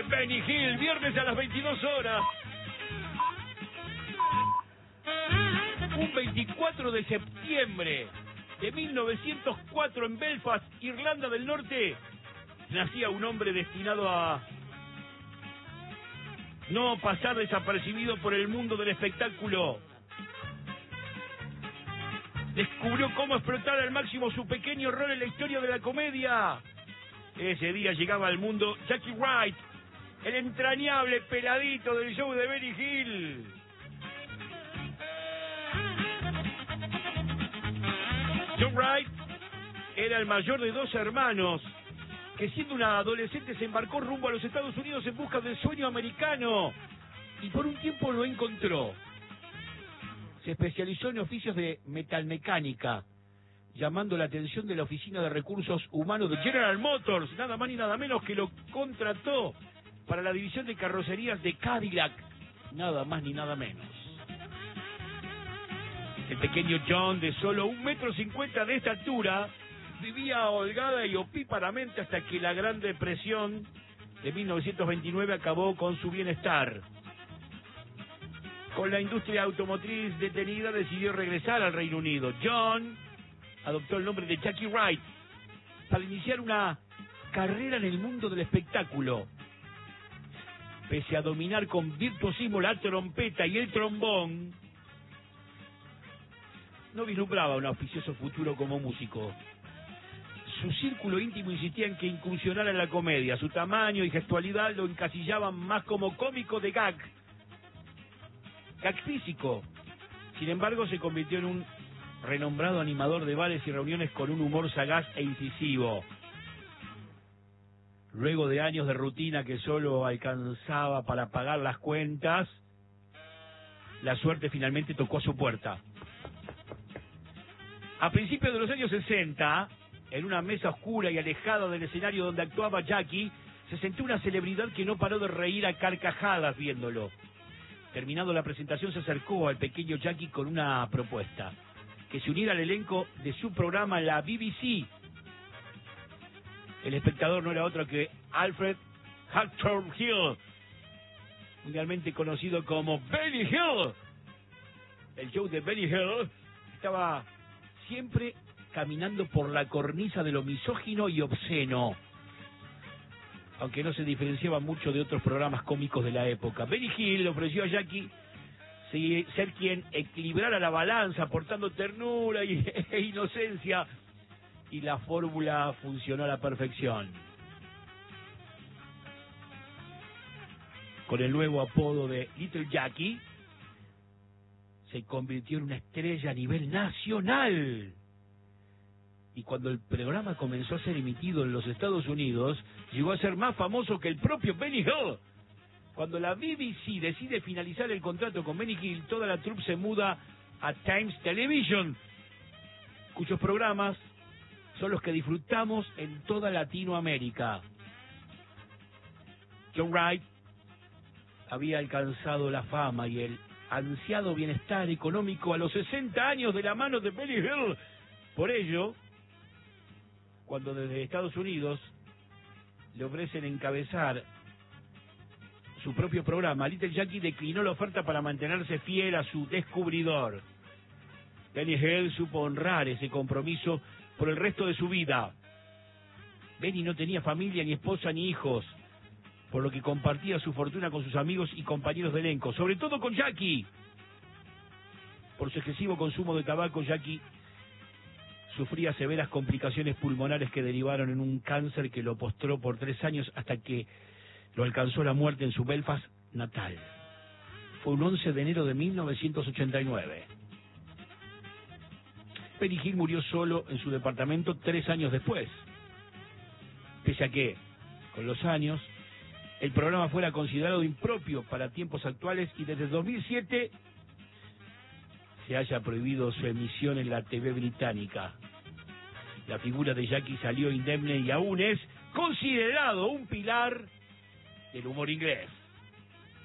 de Benny Hill, viernes a las 22 horas. Un 24 de septiembre de 1904 en Belfast, Irlanda del Norte, nacía un hombre destinado a no pasar desapercibido por el mundo del espectáculo. Descubrió cómo explotar al máximo su pequeño rol en la historia de la comedia. Ese día llegaba al mundo Jackie Wright, el entrañable peladito del show de Benny Hill. John Wright era el mayor de dos hermanos que, siendo una adolescente, se embarcó rumbo a los Estados Unidos en busca del sueño americano y por un tiempo lo encontró. Se especializó en oficios de metalmecánica, llamando la atención de la Oficina de Recursos Humanos de General Motors, nada más ni nada menos, que lo contrató para la división de carrocerías de Cadillac, nada más ni nada menos. El pequeño John, de solo 1,50 m de estatura, vivía holgada y opíparamente hasta que la Gran Depresión de 1929 acabó con su bienestar. Con la industria automotriz detenida, decidió regresar al Reino Unido. John adoptó el nombre de Jackie Wright para iniciar una carrera en el mundo del espectáculo. Pese a dominar con virtuosismo la trompeta y el trombón, no vislumbraba un auspicioso futuro como músico. Su círculo íntimo insistía en que incursionara en la comedia. Su tamaño y gestualidad lo encasillaban más como cómico de gag físico. Sin embargo, se convirtió en un renombrado animador de bares y reuniones con un humor sagaz e incisivo. Luego de años de rutina que solo alcanzaba para pagar las cuentas, la suerte finalmente tocó a su puerta. A principios de los años 60, en una mesa oscura y alejada del escenario donde actuaba Jackie, se sentó una celebridad que no paró de reír a carcajadas viéndolo. Terminado la presentación, se acercó al pequeño Jackie con una propuesta: que se uniera al elenco de su programa, la BBC. El espectador no era otro que Alfred Hawthorne Hill, mundialmente conocido como Benny Hill. El show de Benny Hill estaba siempre caminando por la cornisa de lo misógino y obsceno, aunque no se diferenciaba mucho de otros programas cómicos de la época. Benny Hill le ofreció a Jackie ser quien equilibrara la balanza, aportando ternura e inocencia, y la fórmula funcionó a la perfección. Con el nuevo apodo de Little Jackie, se convirtió en una estrella a nivel nacional. Y cuando el programa comenzó a ser emitido en los Estados Unidos, llegó a ser más famoso que el propio Benny Hill. Cuando la BBC decide finalizar el contrato con Benny Hill, toda la troupe se muda a Times Television, cuyos programas son los que disfrutamos en toda Latinoamérica. John Wright había alcanzado la fama y el ansiado bienestar económico a los 60 años de la mano de Benny Hill. Por ello, cuando desde Estados Unidos le ofrecen encabezar su propio programa, Little Jackie declinó la oferta para mantenerse fiel a su descubridor. Benny Hill supo honrar ese compromiso por el resto de su vida. Benny no tenía familia, ni esposa, ni hijos, por lo que compartía su fortuna con sus amigos y compañeros de elenco, sobre todo con Jackie. Por su excesivo consumo de tabaco, Jackie sufría severas complicaciones pulmonares que derivaron en un cáncer que lo postró por 3 años hasta que lo alcanzó la muerte en su Belfast natal. Fue un 11 de enero de 1989. Benny Hill murió solo en su departamento 3 años después. Pese a que, con los años, el programa fuera considerado impropio para tiempos actuales y desde 2007 se haya prohibido su emisión en la TV británica. La figura de Jackie salió indemne y aún es considerado un pilar del humor inglés.